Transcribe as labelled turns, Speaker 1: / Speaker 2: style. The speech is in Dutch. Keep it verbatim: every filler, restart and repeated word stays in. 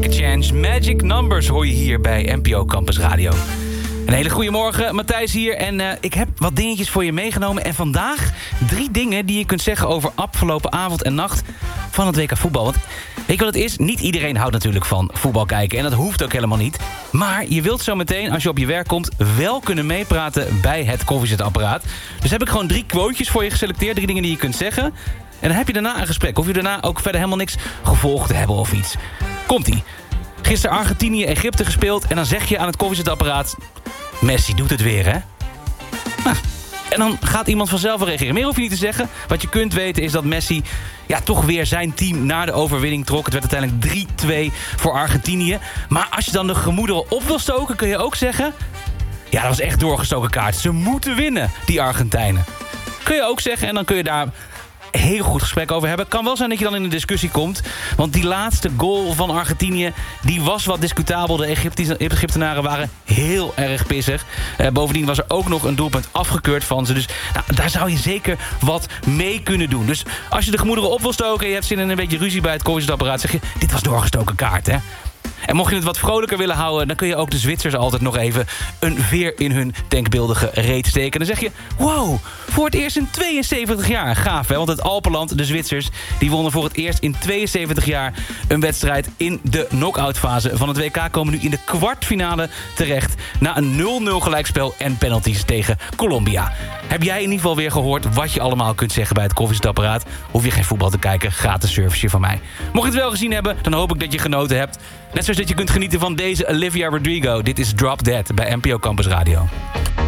Speaker 1: Take a Chance. Magic Numbers hoor je hier bij N P O Campus Radio. Een hele goede morgen, Matthijs hier. En uh, ik heb wat dingetjes voor je meegenomen. En vandaag drie dingen die je kunt zeggen over afgelopen avond en nacht van het W K voetbal. Want weet je wat het is? Niet iedereen houdt natuurlijk van voetbal kijken. En dat hoeft ook helemaal niet. Maar je wilt zo meteen, als je op je werk komt, wel kunnen meepraten bij het koffiezetapparaat. Dus heb ik gewoon drie quotejes voor je geselecteerd. Drie dingen die je kunt zeggen. En dan heb je daarna een gesprek. Hoef je daarna ook verder helemaal niks gevolgd te hebben of iets. Komt-ie. Gisteren Argentinië-Egypte gespeeld. En dan zeg je aan het koffiezetapparaat: Messi doet het weer, hè? Nou, en dan gaat iemand vanzelf wel reageren. Meer hoef je niet te zeggen. Wat je kunt weten is dat Messi ja, toch weer zijn team naar de overwinning trok. Het werd uiteindelijk drie twee voor Argentinië. Maar als je dan de gemoederen op wil stoken, kun je ook zeggen: ja, dat was echt doorgestoken kaart. Ze moeten winnen, die Argentijnen. Kun je ook zeggen, en dan kun je daar heel goed gesprek over hebben. Kan wel zijn dat je dan in een discussie komt. Want die laatste goal van Argentinië, die was wat discutabel. De Egypti- Egyptenaren waren heel erg pissig. Uh, bovendien was er ook nog een doelpunt afgekeurd van ze. Dus nou, daar zou je zeker wat mee kunnen doen. Dus als je de gemoederen op wil stoken en je hebt zin in een beetje ruzie bij het koffiezetapparaat, zeg je: dit was doorgestoken kaart, hè? En mocht je het wat vrolijker willen houden, dan kun je ook de Zwitsers altijd nog even een veer in hun denkbeeldige reet steken. Dan zeg je: wow, voor het eerst in tweeënzeventig jaar. Gaaf, hè? Want het Alpenland, de Zwitsers, die wonnen voor het eerst in tweeënzeventig jaar een wedstrijd in de knock-out fase van het W K. Komen nu in de kwartfinale terecht na een nul nul gelijkspel en penalties tegen Colombia. Heb jij in ieder geval weer gehoord wat je allemaal kunt zeggen bij het koffiezetapparaat? Hoef je geen voetbal te kijken, gratis serviceje van mij. Mocht je het wel gezien hebben, dan hoop ik dat je genoten hebt. Net zoals dat je kunt genieten van deze Olivia Rodrigo. Dit is Drop Dead bij N P O Campus Radio.